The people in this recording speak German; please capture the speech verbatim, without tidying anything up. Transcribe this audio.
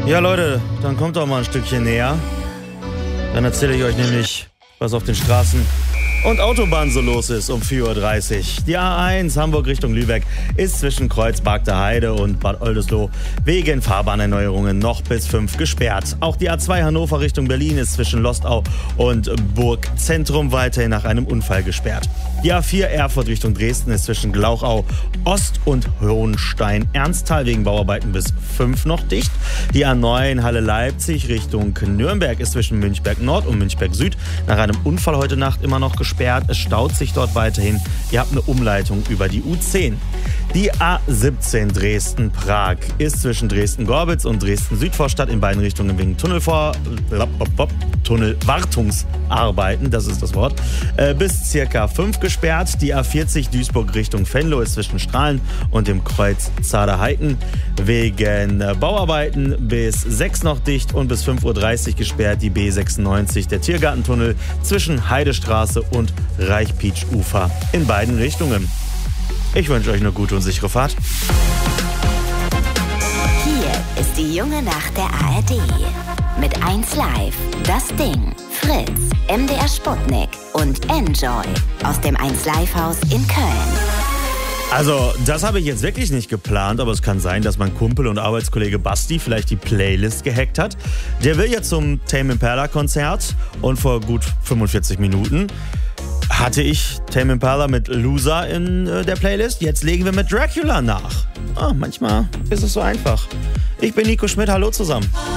Ja, Leute, dann kommt doch mal ein Stückchen näher. Dann erzähle ich euch nämlich, was auf den Straßen und Autobahnen so los ist um vier Uhr dreißig. Die A eins Hamburg Richtung Lübeck ist zwischen Kreuzberg der Heide und Bad Oldesloe wegen Fahrbahnerneuerungen noch bis fünf gesperrt. Auch die A zwei Hannover Richtung Berlin ist zwischen Lostau und Burgzentrum weiterhin nach einem Unfall gesperrt. Die A vier Erfurt Richtung Dresden ist zwischen Glauchau Ost und Hohenstein-Ernsthal wegen Bauarbeiten bis fünf noch dicht. Die A neun Halle Leipzig Richtung Nürnberg ist zwischen Münchberg Nord und Münchberg Süd nach einem Unfall heute Nacht immer noch gesperrt. Es staut sich dort weiterhin. Ihr habt eine Umleitung über die U zehn. Die A siebzehn Dresden-Prag ist zwischen Dresden-Gorbitz und Dresden-Südvorstadt in beiden Richtungen wegen Tunnelvor... Tunnelwartungsarbeiten, das ist das Wort, äh, bis circa fünf gesperrt. Die A vierzig Duisburg Richtung Venlo ist zwischen Strahlen und dem Kreuz Zaderheiten wegen äh, Bauarbeiten bis sechs noch dicht und bis fünf Uhr dreißig gesperrt. Die B sechsundneunzig, der Tiergartentunnel zwischen Heidestraße und Reichpietsch-Ufer in beiden Richtungen. Ich wünsche euch eine gute und sichere Fahrt. Hier ist die junge Nacht der A R D. Mit eins Live, Das Ding, Fritz, M D R Sputnik und Enjoy aus dem eins Live Haus in Köln. Also, das habe ich jetzt wirklich nicht geplant, aber es kann sein, dass mein Kumpel und Arbeitskollege Basti vielleicht die Playlist gehackt hat. Der will jetzt zum Tame Impala Konzert und vor gut fünfundvierzig Minuten hatte ich Tame Impala mit Loser in äh, der Playlist. Jetzt legen wir mit Dracula nach. Ah, manchmal ist es so einfach. Ich bin Nico Schmidt, hallo zusammen.